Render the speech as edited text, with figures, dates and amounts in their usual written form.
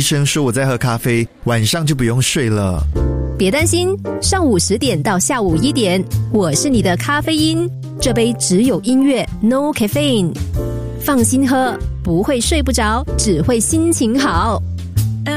生说我在喝咖啡，晚上就不用睡了。 别担心，上午10点到下午1点，我是你的咖啡因，这杯只有音乐 ，No caffeine， 放心喝，不会睡不着，只会心情好。